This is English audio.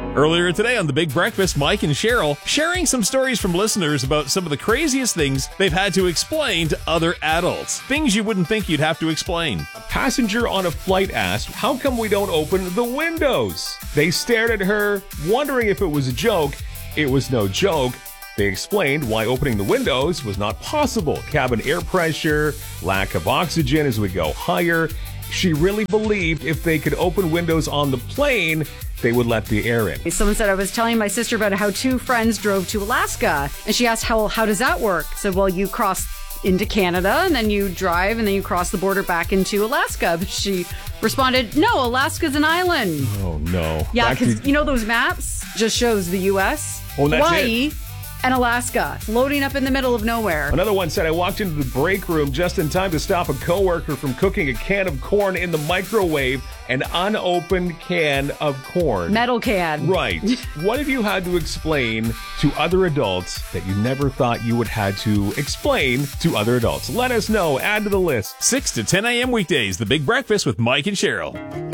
Earlier today on The Big Breakfast, Mike and Cheryl sharing some stories from listeners about some of the craziest things they've had to explain to other adults. Things you wouldn't think you'd have to explain. A passenger on a flight asked, "How come we don't open the windows?" They stared at her, wondering if it was a joke. It was no joke. They explained why opening the windows was not possible. Cabin air pressure, lack of oxygen as we go higher. She really believed if they could open windows on the plane, they would let the air in. Someone said, I was telling my sister about how two friends drove to Alaska, and she asked, how does that work? I said, well, you cross into Canada, and then you drive, and then you cross the border back into Alaska. But she responded, no, Alaska's an island. Oh, no. Yeah, because you know those maps just shows the U.S., Hawaii, and Alaska, floating up in the middle of nowhere. Another one said, I walked into the break room just in time to stop a coworker from cooking a can of corn in the microwave, an unopened can of corn. Metal can. Right. What have you had to explain to other adults that you never thought you would had to explain to other adults? Let us know. Add to the list. 6 to 10 a.m. weekdays, The Big Breakfast with Mike and Cheryl.